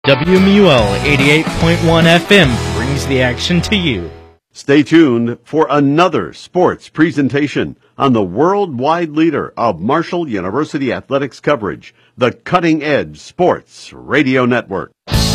WMUL 88.1 FM brings the action to you. Stay tuned for another sports presentation on the worldwide leader of Marshall University athletics coverage, the Cutting Edge Sports Radio Network.